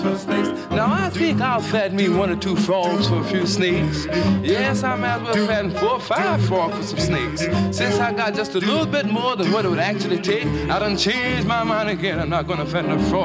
for snakes. Now I think I'll fatten me 1 or 2 frogs for a few snakes. Yes, I might as well fatten 4 or 5 frogs for some snakes. Since I got just a little bit more than what it would actually take, I done changed my mind again. I'm not gonna fatten a frog.